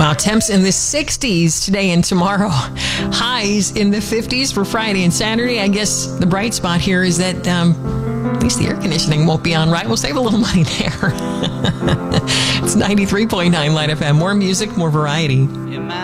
Wow, temps in the 60s today and tomorrow. Highs in the 50s for Friday and Saturday. I guess the bright spot here is that at least the air conditioning won't be on, right? We'll save a little money there. It's 93.9 Light FM. More music, more variety.